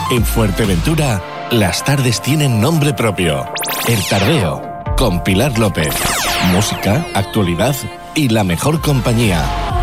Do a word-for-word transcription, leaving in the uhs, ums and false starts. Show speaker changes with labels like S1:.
S1: En Fuerteventura, las tardes tienen nombre propio. El Tardeo, con Pilar López. Música, actualidad y la mejor compañía.